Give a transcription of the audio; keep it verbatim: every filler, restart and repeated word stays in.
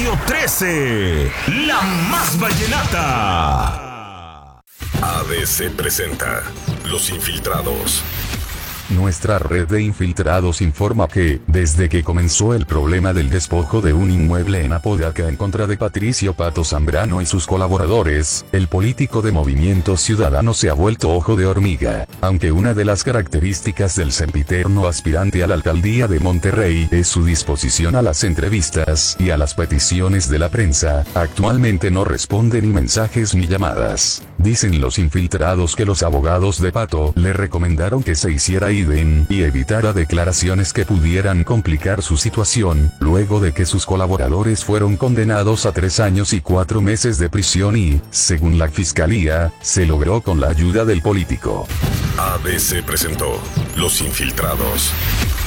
Radio trece, la más vallenata. A D C presenta Los Infiltrados. Nuestra red de infiltrados informa que, desde que comenzó el problema del despojo de un inmueble en Apodaca en contra de Patricio Pato Zambrano y sus colaboradores, el político de Movimiento Ciudadano se ha vuelto ojo de hormiga, aunque una de las características del sempiterno aspirante a la alcaldía de Monterrey es su disposición a las entrevistas y a las peticiones de la prensa. Actualmente no responde ni mensajes ni llamadas. Dicen los infiltrados que los abogados de Pato le recomendaron que se hiciera idem y evitara declaraciones que pudieran complicar su situación, luego de que sus colaboradores fueron condenados a tres años y cuatro meses de prisión y, según la fiscalía, se logró con la ayuda del político. A D C presentó Los Infiltrados.